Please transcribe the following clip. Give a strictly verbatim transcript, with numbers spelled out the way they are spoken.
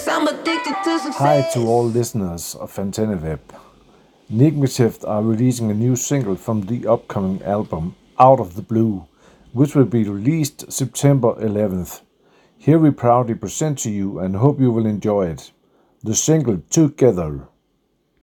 I'm addicted to success. Hi to all listeners of Antenna Nigmatift are releasing a new single from the upcoming album Out of the Blue, which will be released September eleventh. Here we proudly present to you and hope you will enjoy it. The single Together.